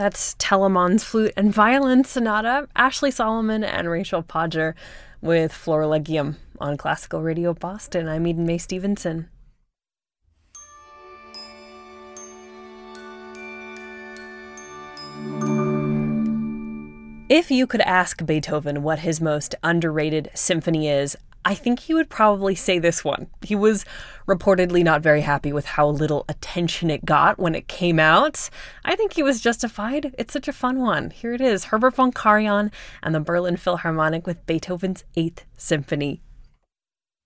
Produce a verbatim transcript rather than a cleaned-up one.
That's Telemann's Flute and Violin Sonata, Ashley Solomon and Rachel Podger with Florilegium on Classical Radio Boston. I'm Eden Mae Stevenson. If you could ask Beethoven what his most underrated symphony is, I think he would probably say this one. He was reportedly not very happy with how little attention it got when it came out. I think he was justified. It's such a fun one. Here it is, Herbert von Karajan and the Berlin Philharmonic with Beethoven's Eighth Symphony.